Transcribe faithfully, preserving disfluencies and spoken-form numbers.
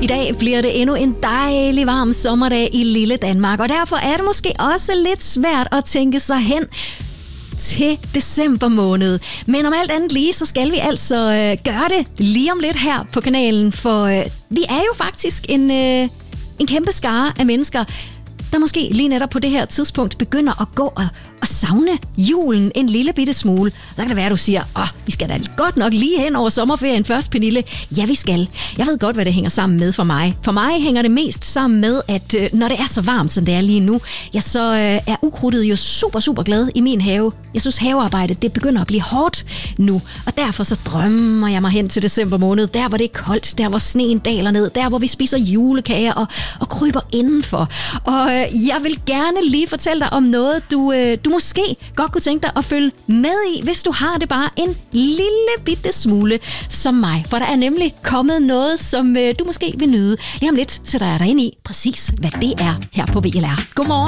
I dag bliver det endnu en dejlig varm sommerdag i lille Danmark, og derfor er det måske også lidt svært at tænke sig hen til december måned. Men om alt andet lige, så skal vi altså øh, gøre det lige om lidt her på kanalen, for øh, vi er jo faktisk en, øh, en kæmpe skare af mennesker, der måske lige netop på det her tidspunkt begynder at gå og, og savne julen en lille bitte smule. Så kan det være, at du siger, åh, vi skal da godt nok lige hen over sommerferien først, Pernille. Ja, vi skal. Jeg ved godt, hvad det hænger sammen med for mig. For mig hænger det mest sammen med, at øh, når det er så varmt, som det er lige nu, ja, så øh, er ukrudtet jo super, super glad i min have. Jeg synes, havearbejdet, det begynder at blive hårdt nu, og derfor så drømmer jeg mig hen til december måned, der hvor det er koldt, der hvor sneen daler ned, der hvor vi spiser julekager og, og kryber indenfor. Og øh, jeg vil gerne lige fortælle dig om noget, du, øh, du måske godt kunne tænke dig at følge med i, hvis du har det bare en lille bitte smule som mig. For der er nemlig kommet noget, som øh, du måske vil nyde. Lige om lidt sætter jeg dig ind i præcis, hvad det er her på V L R. Godmorgen.